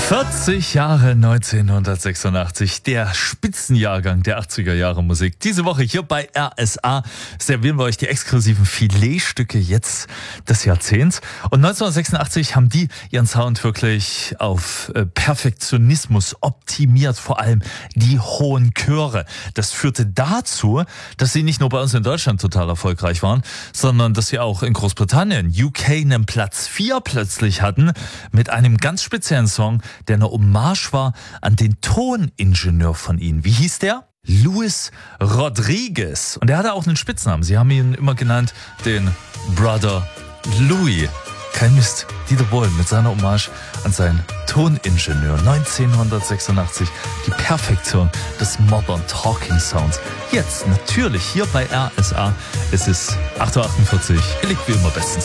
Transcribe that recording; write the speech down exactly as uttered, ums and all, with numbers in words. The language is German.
vierzig Jahre neunzehnhundertsechsundachtzig, der Spitzenjahrgang der achtziger Jahre Musik. Diese Woche hier bei R S A servieren wir euch die exklusiven Filetstücke jetzt des Jahrzehnts. Und neunzehnhundertsechsundachtzig haben die ihren Sound wirklich auf äh, Perfektionismus optimiert, vor allem die hohen Chöre. Das führte dazu, dass sie nicht nur bei uns in Deutschland total erfolgreich waren, sondern dass sie auch in Großbritannien, U K, einen Platz vier plötzlich hatten mit einem ganz speziellen Song, der eine Hommage war an den Toningenieur von ihnen. Wie hieß der? Luis Rodriguez. Und er hatte auch einen Spitznamen. Sie haben ihn immer genannt den Brother Louis. Kein Mist. Dieter Bohlen mit seiner Hommage an seinen Toningenieur. neunzehnhundertsechsundachtzig. Die Perfektion des Modern Talking Sounds. Jetzt natürlich hier bei R S A. Es ist acht Uhr achtundvierzig. Er liegt wie immer bestens.